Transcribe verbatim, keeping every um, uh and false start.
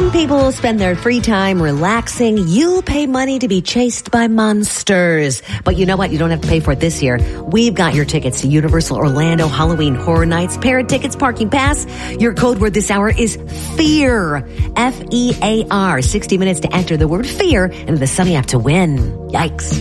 Some people spend their free time relaxing. You pay money to be chased by monsters. But you know what? You don't have to pay for it this year. We've got your tickets to Universal Orlando Halloween Horror Nights. Parent tickets, parking pass. Your code word this hour is FEAR. F E A R. sixty minutes to enter the word FEAR into the Sunny app to win. Yikes.